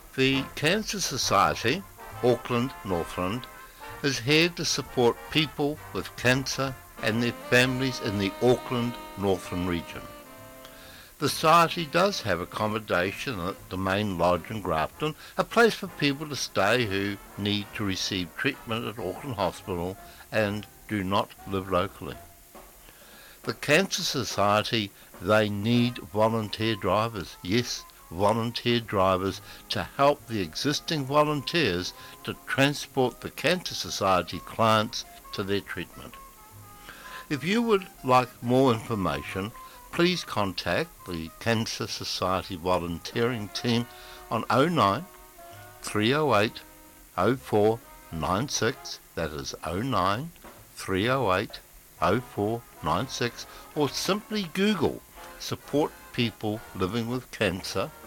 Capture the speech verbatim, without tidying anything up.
The Cancer Society, Auckland, Northland, is here to support people with cancer and their families in the Auckland, Northland region. The Society does have accommodation at the main lodge in Grafton, a place for people to stay who need to receive treatment at Auckland Hospital and do not live locally. The Cancer Society, they need volunteer drivers, yes, volunteer drivers to help the existing volunteers to transport the Cancer Society clients to their treatment. If you would like more information, please contact the Cancer Society volunteering team on oh nine, three oh eight, oh four nine six, that is oh nine, three oh eight, oh four nine six, or simply Google Support People Living with Cancer